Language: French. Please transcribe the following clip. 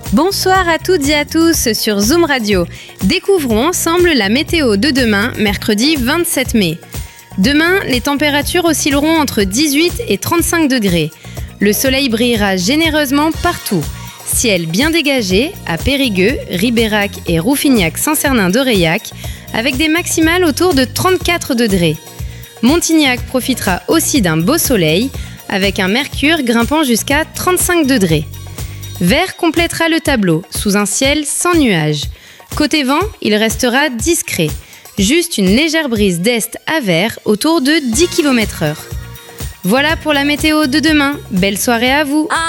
Bonsoir à toutes et à tous sur Zoom Radio. Découvrons ensemble la météo de demain, mercredi 27 mai. Demain, les températures oscilleront entre 18 et 35 degrés. Le soleil brillera généreusement partout. Ciel bien dégagé à Périgueux, Ribérac et Rouffignac-Saint-Cernin-d'Aurillac, avec des maximales autour de 34 degrés. Montignac profitera aussi d'un beau soleil, avec un mercure grimpant jusqu'à 35 degrés. Vert complétera le tableau, sous un ciel sans nuages. Côté vent, il restera discret. Juste une légère brise d'est à vert autour de 10 km/h. Voilà pour la météo de demain. Belle soirée à vous!